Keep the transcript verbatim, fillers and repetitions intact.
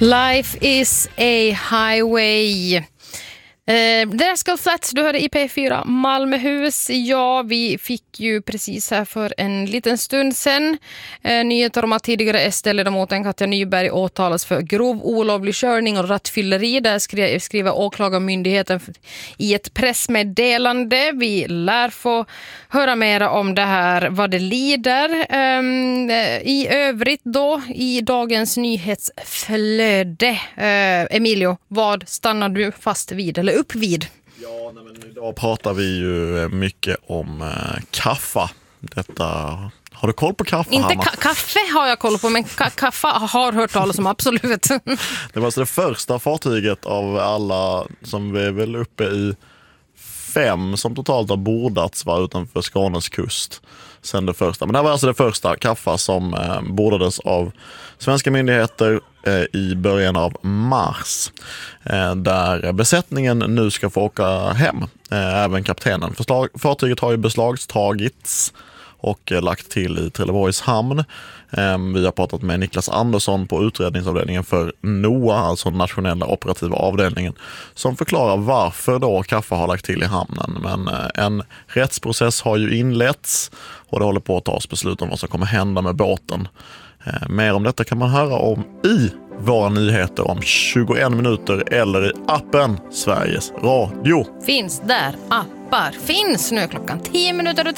Life is a highway. Eh, där ska Flats, du hörde i P fyra Malmöhus. Ja, vi fick ju precis här för en liten stund sedan eh, nyheter om att tidigare S D-ledamoten Katja Nyberg åtalas för grov olovlig körning och rattfylleri. Där skri- skriver åklagarmyndigheten i ett pressmeddelande. Vi lär få höra mer om det här, vad det lider. Um, I övrigt då, i dagens nyhetsflöde. Uh, Emilio, vad stannar du fast vid eller upp vid? Ja, nej, men idag pratar vi ju mycket om eh, kaffa. Detta, har du koll på kaffe? Inte ka- kaffe har jag koll på, men ka- kaffe har hört talas om, absolut. Det var alltså det första fartyget av alla som vi är väl uppe i fem som totalt har bordats var utanför Skånes kust sen det första. Men det här var alltså det första kaffa som eh, bordades av svenska myndigheter eh, i början av mars. Eh, där besättningen nu ska få åka hem. Eh, även kaptenen. Förslag, fartyget har ju beslagstagits och eh, lagt till i Trelleborgs hamn. Eh, vi har pratat med Niklas Andersson på utredningsavdelningen för NOA, alltså nationella operativa avdelningen, som förklarar varför då Kaffa har lagt till i hamnen. Men eh, en rättsprocess har ju inletts och det håller på att tas beslut om vad som kommer hända med båten. Eh, mer om detta kan man höra om i våra nyheter om tjugoen minuter eller i appen Sveriges Radio. Finns där appar. Finns nu klockan tio minuter